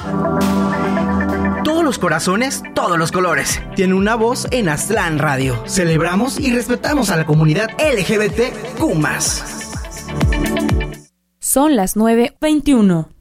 Todos los corazones, todos los colores. Tiene una voz en Aztlán Radio. Celebramos y respetamos a la comunidad LGBTQ+. Son las 9:21.